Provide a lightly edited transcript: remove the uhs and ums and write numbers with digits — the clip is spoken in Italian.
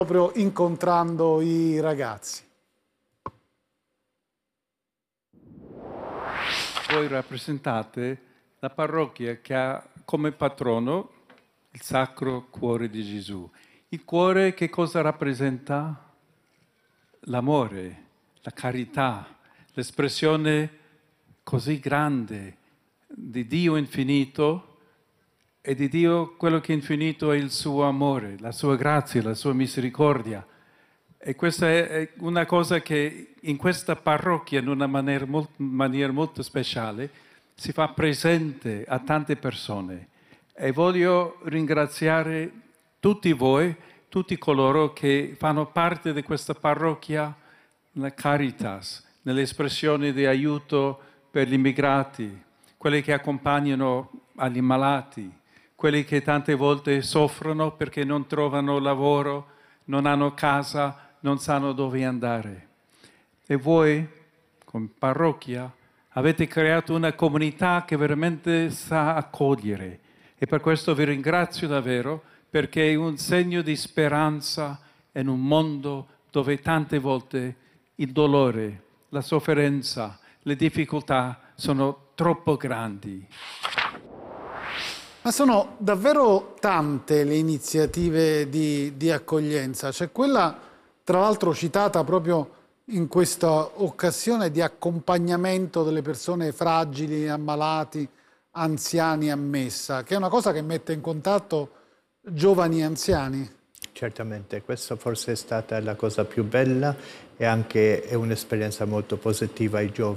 proprio incontrando i ragazzi. Voi rappresentate la parrocchia che ha come patrono il Sacro Cuore di Gesù. Il cuore che cosa rappresenta? L'amore, la carità, l'espressione così grande di Dio infinito e di Dio quello che è infinito è il suo amore, la sua grazia, la sua misericordia. E questa è una cosa che in questa parrocchia, in una maniera molto speciale, si fa presente a tante persone. E voglio ringraziare tutti voi, tutti coloro che fanno parte di questa parrocchia, la Caritas, nelle espressioni di aiuto per gli immigrati, quelli che accompagnano agli malati, quelli che tante volte soffrono perché non trovano lavoro, non hanno casa, non sanno dove andare. E voi, come parrocchia, avete creato una comunità che veramente sa accogliere. E per questo vi ringrazio davvero, perché è un segno di speranza in un mondo dove tante volte il dolore, la sofferenza, le difficoltà sono troppo grandi. Ma sono davvero tante le iniziative di accoglienza. C'è quella, tra l'altro, citata proprio in questa occasione di accompagnamento delle persone fragili, ammalati, anziani a messa, che è una cosa che mette in contatto giovani e anziani. Certamente, questa forse è stata la cosa più bella e anche è un'esperienza molto positiva ai giovani.